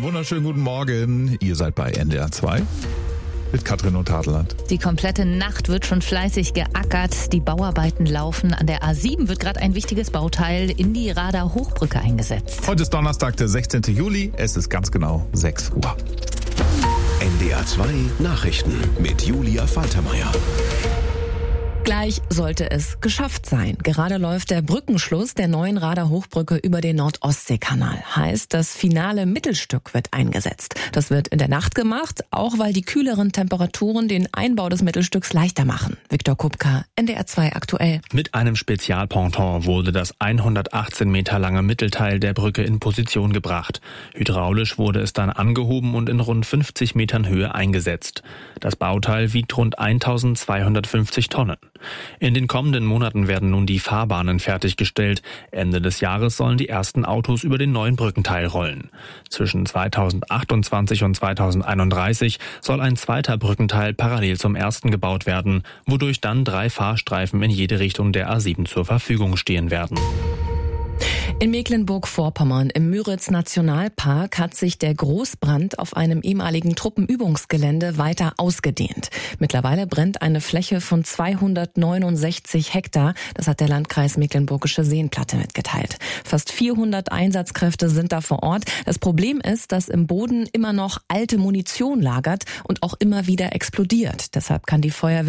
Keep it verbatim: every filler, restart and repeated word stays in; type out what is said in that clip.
Wunderschönen guten Morgen. Ihr seid bei N D R zwei mit Katrin und Tadeland. Die komplette Nacht wird schon fleißig geackert. Die Bauarbeiten laufen. An der A sieben wird gerade ein wichtiges Bauteil in die Rader Hochbrücke eingesetzt. Heute ist Donnerstag, der sechzehnten Juli. Es ist ganz genau sechs Uhr. N D R zwei Nachrichten mit Julia Faltermeier. Gleich sollte es geschafft sein. Gerade läuft der Brückenschluss der neuen Rader Hochbrücke über den Nord-Ostsee-Kanal. Heißt, das finale Mittelstück wird eingesetzt. Das wird in der Nacht gemacht, auch weil die kühleren Temperaturen den Einbau des Mittelstücks leichter machen. Viktor Kupka, N D R zwei aktuell. Mit einem Spezialponton wurde das hundertachtzehn Meter lange Mittelteil der Brücke in Position gebracht. Hydraulisch wurde es dann angehoben und in rund fünfzig Metern Höhe eingesetzt. Das Bauteil wiegt rund eintausendzweihundertfünfzig Tonnen. In den kommenden Monaten werden nun die Fahrbahnen fertiggestellt. Ende des Jahres sollen die ersten Autos über den neuen Brückenteil rollen. Zwischen zweitausendachtundzwanzig und zweitausendeinunddreißig soll ein zweiter Brückenteil parallel zum ersten gebaut werden, wodurch dann drei Fahrstreifen in jede Richtung der A sieben zur Verfügung stehen werden. In Mecklenburg-Vorpommern im Müritz-Nationalpark hat sich der Großbrand auf einem ehemaligen Truppenübungsgelände weiter ausgedehnt. Mittlerweile brennt eine Fläche von zweihundertneunundsechzig Hektar. Das hat der Landkreis Mecklenburgische Seenplatte mitgeteilt. Fast vierhundert Einsatzkräfte sind da vor Ort. Das Problem ist, dass im Boden immer noch alte Munition lagert und auch immer wieder explodiert. Deshalb kann die Feuerwehr